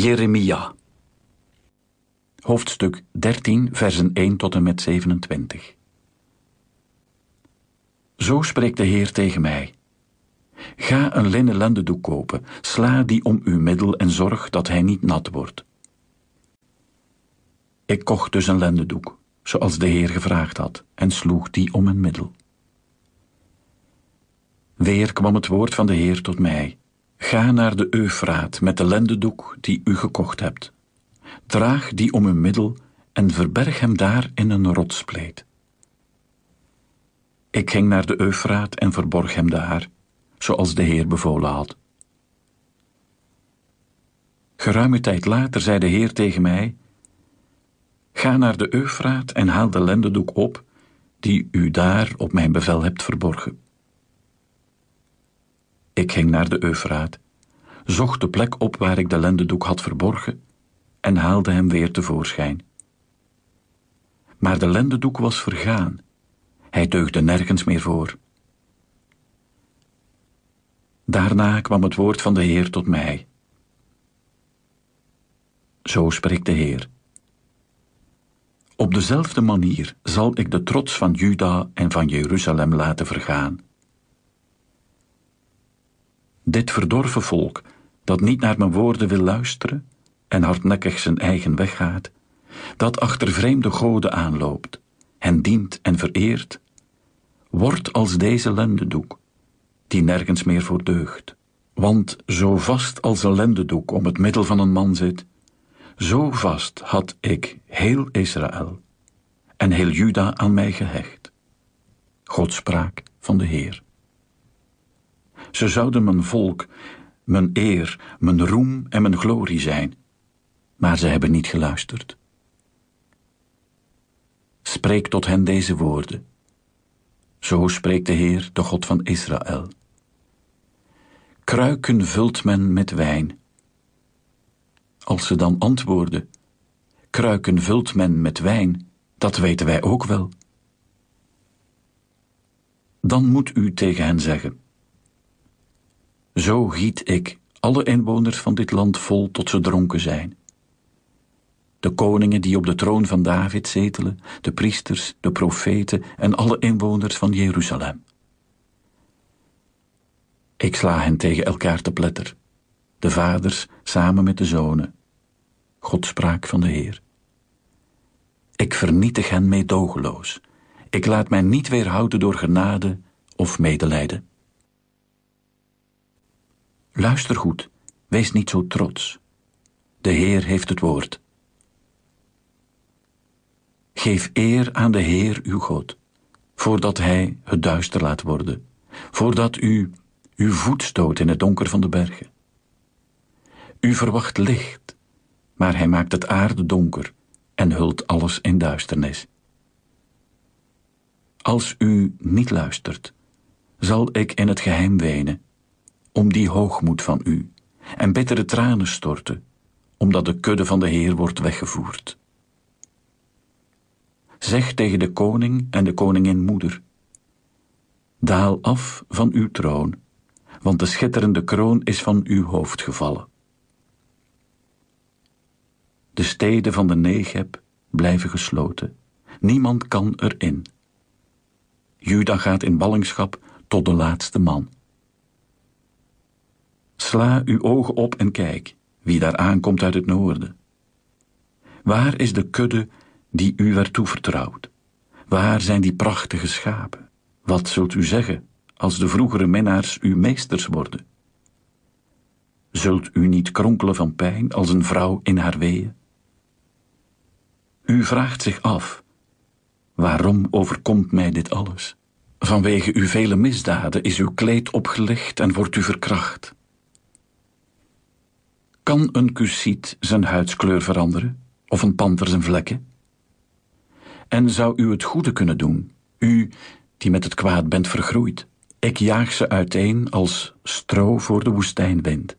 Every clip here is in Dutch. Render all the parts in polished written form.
Jeremia. Hoofdstuk 13, versen 1 tot en met 27. Zo spreekt de Heer tegen mij. Ga een linnen lendendoek kopen, sla die om uw middel en zorg dat hij niet nat wordt. Ik kocht dus een lendendoek, zoals de Heer gevraagd had, en sloeg die om mijn middel. Weer kwam het woord van de Heer tot mij. Ga naar de Eufraat met de lendendoek die u gekocht hebt. Draag die om uw middel en verberg hem daar in een rotsspleet. Ik ging naar de Eufraat en verborg hem daar, zoals de Heer bevolen had. Geruime tijd later zei de Heer tegen mij: Ga naar de Eufraat en haal de lendendoek op, die u daar op mijn bevel hebt verborgen. Ik ging naar de Eufraat, zocht de plek op waar ik de lendendoek had verborgen en haalde hem weer tevoorschijn. Maar de lendendoek was vergaan. Hij deugde nergens meer voor. Daarna kwam het woord van de Heer tot mij. Zo spreekt de Heer. Op dezelfde manier zal ik de trots van Juda en van Jeruzalem laten vergaan. Dit verdorven volk, dat niet naar mijn woorden wil luisteren en hardnekkig zijn eigen weg gaat, dat achter vreemde goden aanloopt, hen dient en vereert, wordt als deze lendendoek, die nergens meer voor deugt. Want zo vast als een lendendoek om het middel van een man zit, zo vast had ik heel Israël en heel Juda aan mij gehecht. Godspraak van de Heer. Ze zouden mijn volk, mijn eer, mijn roem en mijn glorie zijn, maar ze hebben niet geluisterd. Spreek tot hen deze woorden. Zo spreekt de Heer, de God van Israël. Kruiken vult men met wijn. Als ze dan antwoorden, kruiken vult men met wijn, dat weten wij ook wel. Dan moet u tegen hen zeggen: Zo giet ik alle inwoners van dit land vol tot ze dronken zijn. De koningen die op de troon van David zetelen, de priesters, de profeten en alle inwoners van Jeruzalem. Ik sla hen tegen elkaar te pletter, de vaders samen met de zonen. Godspraak van de Heer. Ik vernietig hen meedogenloos. Ik laat mij niet weerhouden door genade of medelijden. Luister goed, wees niet zo trots. De Heer heeft het woord. Geef eer aan de Heer uw God, voordat Hij het duister laat worden, voordat u uw voet stoot in het donker van de bergen. U verwacht licht, maar Hij maakt het aarde donker en hult alles in duisternis. Als u niet luistert, zal ik in het geheim wenen, om die hoogmoed van u, en bittere tranen storten, omdat de kudde van de Heer wordt weggevoerd. Zeg tegen de koning en de koningin moeder: Daal af van uw troon, want de schitterende kroon is van uw hoofd gevallen. De steden van de Negeb blijven gesloten. Niemand kan erin. Juda gaat in ballingschap tot de laatste man. Sla uw ogen op en kijk, wie daar aankomt uit het noorden. Waar is de kudde die u werd toevertrouwd? Waar zijn die prachtige schapen? Wat zult u zeggen als de vroegere minnaars uw meesters worden? Zult u niet kronkelen van pijn als een vrouw in haar weeën? U vraagt zich af: waarom overkomt mij dit alles? Vanwege uw vele misdaden is uw kleed opgelicht en wordt u verkracht. Kan een Cusiet zijn huidskleur veranderen, of een panter zijn vlekken? En zou u het goede kunnen doen, u die met het kwaad bent vergroeid? Ik jaag ze uiteen als stro voor de woestijnwind.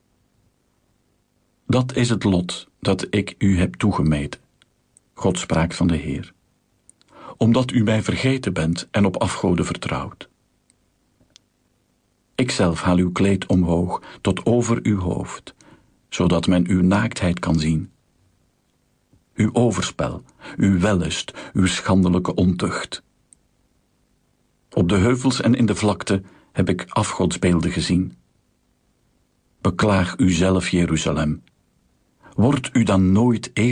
Dat is het lot dat ik u heb toegemeten, Godspraak van de Heer, omdat u mij vergeten bent en op afgoden vertrouwt. Ikzelf haal uw kleed omhoog tot over uw hoofd, zodat men uw naaktheid kan zien. Uw overspel, uw wellust, uw schandelijke ontucht. Op de heuvels en in de vlakte heb ik afgodsbeelden gezien. Beklaag uzelf, Jeruzalem. Wordt u dan nooit